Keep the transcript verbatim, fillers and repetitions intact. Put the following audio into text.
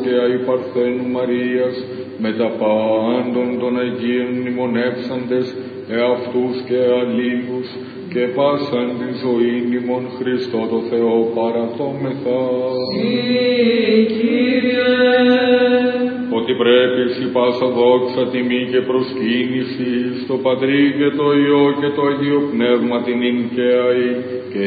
και αη Παρθένου Μαρίας, με τα πάντων των Αγίων μνημονεύσαντες, εαυτούς και αλλήλους, και πάσαν τη ζωή ημών Χριστό το Θεό παραθόμεθα. Συ, Κύριε, ότι πρέπει η πάσα δόξα, τιμή και προσκύνηση στο Πατρί και το Υιό και το Αγίο Πνεύμα την ειν και αη, και